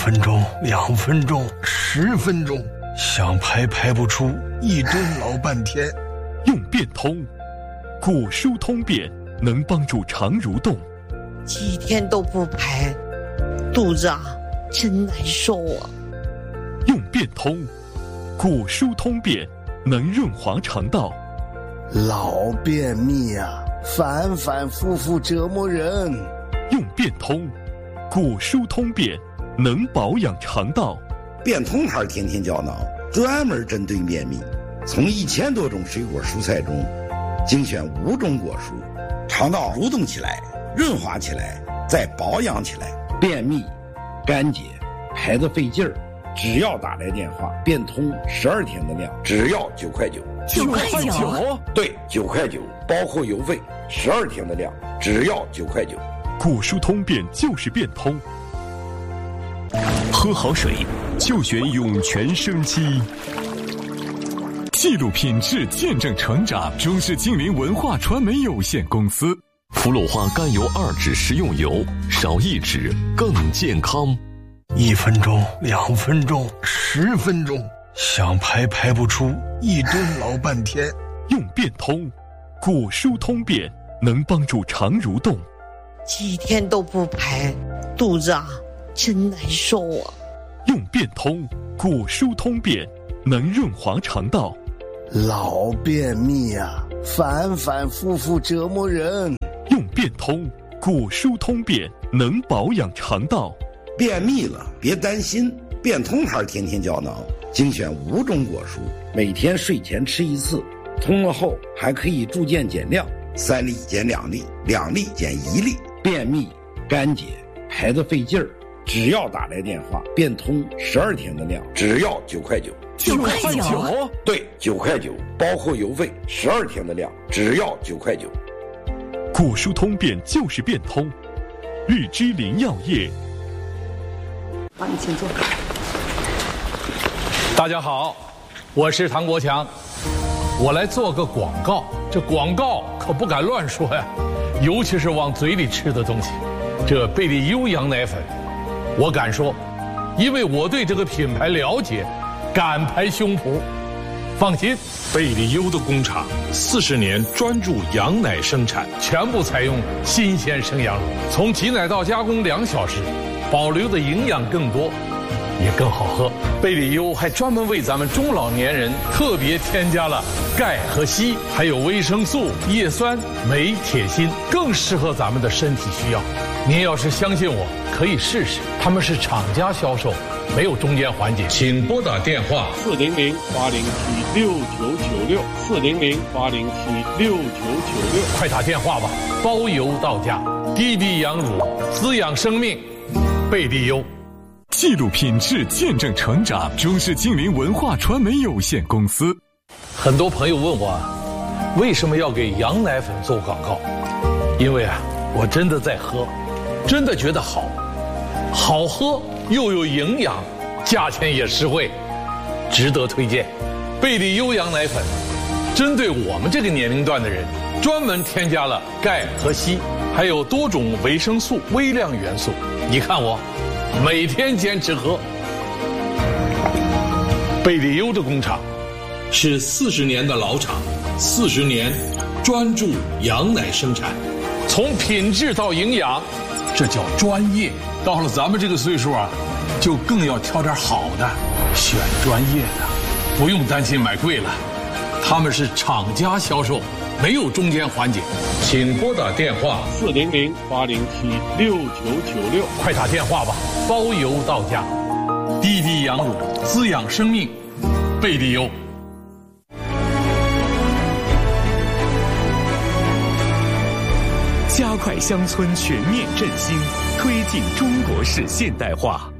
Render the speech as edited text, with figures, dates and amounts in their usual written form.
分钟、2分钟、10分钟，想排排不出，一蹲老半天。 用变通，果蔬通便能帮助肠蠕动。 几天都不排，肚子真难受啊。 用变通，果蔬通便能润滑肠道。 老便秘反反复复折磨人。 用变通，果蔬通便能保养肠道。 变通牌天天胶囊专门针对便秘，从1000多种水果蔬菜中精选5种果蔬，肠道蠕动起来，润滑起来，再保养起来。便秘、干结、排得费劲儿，只要打来电话，变通12天的量，只要9块9。 9块9？ 对，9块9，包括邮费，12天的量，只要9块9。 果蔬通便就是变通。 喝好水就选涌泉生机，记录品质，见证成长。中式精灵文化传媒有限公司。 福鲁花甘油2酯食用油，少1酯更健康。 1分钟、2分钟、10分钟，想排排不出，一蹲老半天。 用变通，果蔬通便能帮助肠蠕动。 几天都不排，肚子真难受啊。 用变通，果蔬通便能润滑肠道。 老便秘反反复复折磨人。 用变通，果蔬通便能保养肠道。 便秘了别担心，变通牌天天胶囊精选5种果蔬，每天睡前吃1次，通了后还可以逐渐减量，3粒减2粒，2粒减1粒。便秘、干结、排得费劲儿，只要打来电话，变通12天的量，只要9块9。 9块9？ 对，9块9，包括邮费12天的量，只要9块9。 果蔬通便就是变通。日之林药业。 好，你请坐。 大家好，我是唐国强，我来做个广告。这广告可不敢乱说呀，尤其是往嘴里吃的东西。这贝利优羊奶粉，我敢说，因为我对这个品牌了解，敢拍胸脯。放心， 贝利优的工厂40年专注羊奶生产， 全部采用新鲜生羊乳，从挤奶到加工2小时，保留的营养更多，也更好喝。贝利优还专门为咱们中老年人特别添加了钙和硒，还有维生素、叶酸、镁、铁、锌，更适合咱们的身体需要。您要是相信我，可以试试。他们是厂家销售，没有中间环节。请拨打电话 400-807-6996，400-807-6996， 快打电话吧，包邮到家。滴滴羊乳，滋养生命，贝利优。 记录品质，见证成长。中式精灵文化传媒有限公司。 很多朋友问我，为什么要给羊奶粉做广告？因为我真的在喝，真的觉得好喝又有营养，价钱也实惠，值得推荐。贝利优羊奶粉针对我们这个年龄段的人，专门添加了钙和硒，还有多种维生素、微量元素。你看我每天坚持喝。贝利优的工厂是40年的老厂，40年专注羊奶生产， 从品质到营养，这叫专业。到了咱们这个岁数就更要挑点好的，选专业的，不用担心买贵了。他们是厂家销售，没有中间环节。 请拨打电话 400-807-6996，快打电话吧，包邮到家。滴滴羊乳，滋养生命，贝利优。 加快乡村全面振兴，推进中国式现代化。